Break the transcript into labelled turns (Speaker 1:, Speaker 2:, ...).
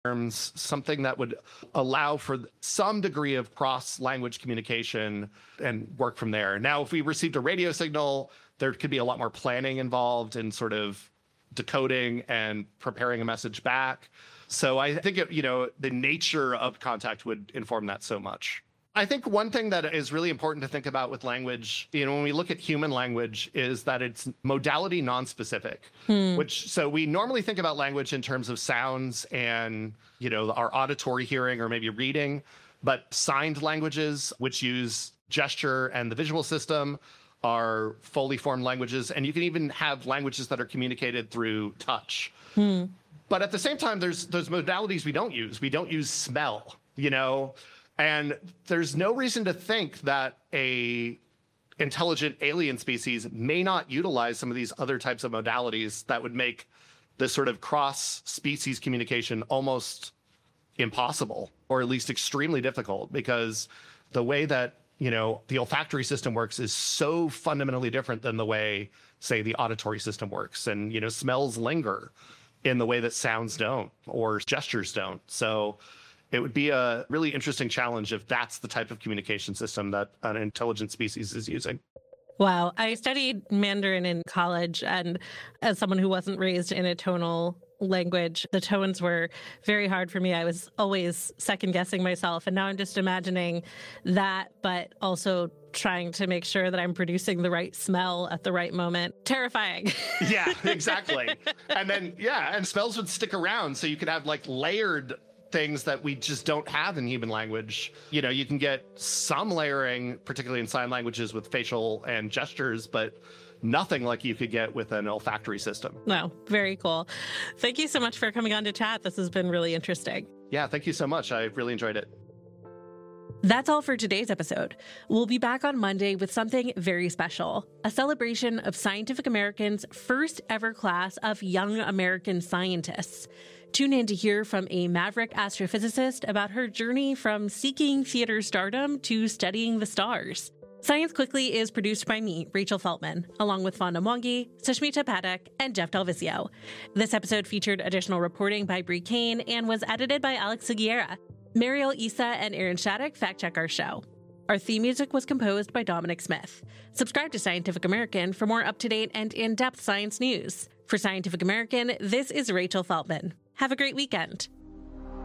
Speaker 1: terms, something that would allow for some degree of cross-language communication and work from there. Now, if we received a radio signal, there could be a lot more planning involved in sort of decoding and preparing a message back. So I think, the nature of contact would inform that so much. I think one thing that is really important to think about with language, when we look at human language, is that it's modality non-specific, so we normally think about language in terms of sounds and, our auditory hearing or maybe reading, but signed languages, which use gesture and the visual system, are fully formed languages. And you can even have languages that are communicated through touch. But at the same time, there's those modalities we don't use. We don't use smell, And there's no reason to think that a intelligent alien species may not utilize some of these other types of modalities that would make this sort of cross-species communication almost impossible, or at least extremely difficult, because the way that, the olfactory system works is so fundamentally different than the way, say, the auditory system works. And, smells linger in the way that sounds don't, or gestures don't. So it would be a really interesting challenge if that's the type of communication system that an intelligent species is using.
Speaker 2: Wow. I studied Mandarin in college, and as someone who wasn't raised in a tonal language, the tones were very hard for me. I was always second-guessing myself, and now I'm just imagining that, but also trying to make sure that I'm producing the right smell at the right moment. Terrifying.
Speaker 1: Yeah, exactly. And then, and smells would stick around, so you could have layered things that we just don't have in human language. You can get some layering, particularly in sign languages with facial and gestures, but nothing like you could get with an olfactory system.
Speaker 2: No, very cool. Thank you so much for coming on to chat. This has been really interesting.
Speaker 1: Yeah, thank you so much. I really enjoyed it.
Speaker 2: That's all for today's episode. We'll be back on Monday with something very special, a celebration of Scientific American's first ever class of young American scientists. Tune in to hear from a maverick astrophysicist about her journey from seeking theater stardom to studying the stars. Science Quickly is produced by me, Rachel Feltman, along with Fonda Mwangi, Sushmita Padak, and Jeff Delvisio. This episode featured additional reporting by Brie Kane and was edited by Alex Sugiera. Mariel Issa and Aaron Shattuck fact-check our show. Our theme music was composed by Dominic Smith. Subscribe to Scientific American for more up-to-date and in-depth science news. For Scientific American, this is Rachel Feltman. Have a great weekend.